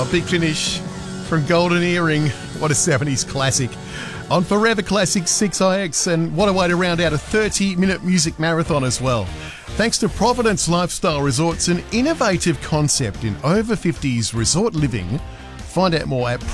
Big Finish from Golden Earring. What a 70s classic. On Forever Classic 6IX, and what a way to round out a 30-minute music marathon as well. Thanks to Providence Lifestyle Resorts, an innovative concept in over 50s resort living. Find out more at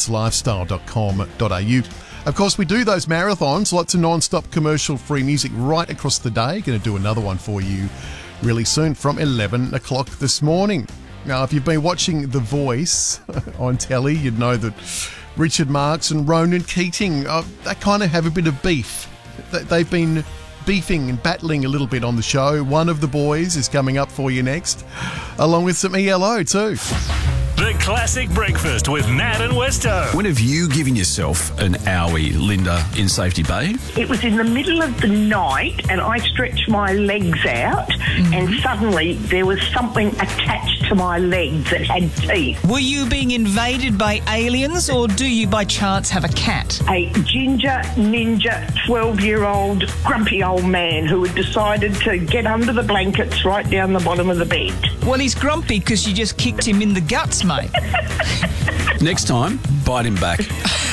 providencelifestyle.com.au. Of course, we do those marathons, lots of non-stop commercial-free music right across the day. Going to do another one for you really soon from 11 o'clock this morning. Now, if you've been watching The Voice on telly, you'd know that Richard Marx and Ronan Keating, they kind of have a bit of beef. They've been beefing and battling a little bit on the show. One of the boys is coming up for you next, along with some ELO too. The Classic Breakfast with Nat and Westo. When have you given yourself an owie, Linda, in Safety Bay? It was in the middle of the night and I stretched my legs out and suddenly there was something attached to my legs that had teeth. Were you being invaded by aliens or do you by chance have a cat? A ginger, ninja, 12-year-old, grumpy old man who had decided to get under the blankets right down the bottom of the bed. Well, he's grumpy because you just kicked him in the guts, mate. Next time, bite him back.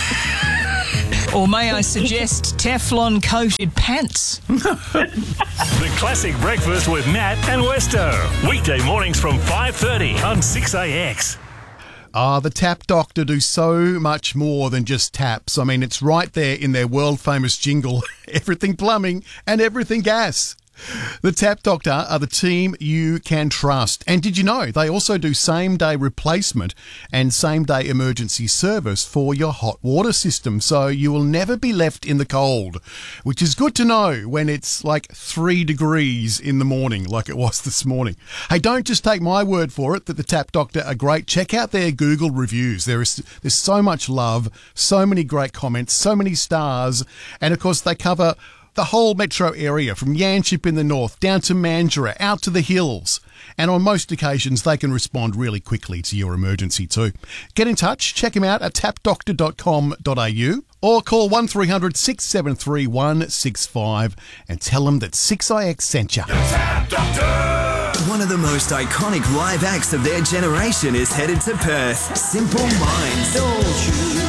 Or may I suggest Teflon-coated pants? The Classic Breakfast with Nat and Westo. Weekday mornings from 5:30 on 6AX. The Tap Doctor do so much more than just taps. I mean, it's right there in their world-famous jingle, everything plumbing and everything gas. The Tap Doctor are the team you can trust. And did you know they also do same-day replacement and same-day emergency service for your hot water system, so you will never be left in the cold, which is good to know when it's like 3 degrees in the morning like it was this morning. Hey, don't just take my word for it that the Tap Doctor are great. Check out their Google reviews. There's so much love, so many great comments, so many stars, and of course they cover the whole metro area from Yanchep in the north down to Mandurah, out to the hills. And on most occasions, they can respond really quickly to your emergency too. Get in touch, check them out at tapdoctor.com.au or call 1300 673 165 and tell them that 6IX sent you. Tap Doctor! One of the most iconic live acts of their generation is headed to Perth. Simple Minds. Don't you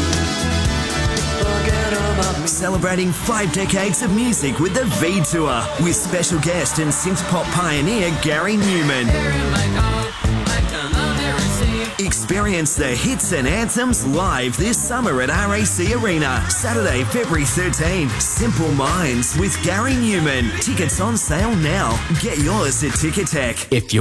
forget about me. Celebrating 5 decades of music with the V Tour with special guest and synth pop pioneer Gary Newman. Experience the hits and anthems live this summer at RAC Arena. Saturday, February 13. Simple Minds with Gary Newman. Tickets on sale now. Get yours at Ticketek. If you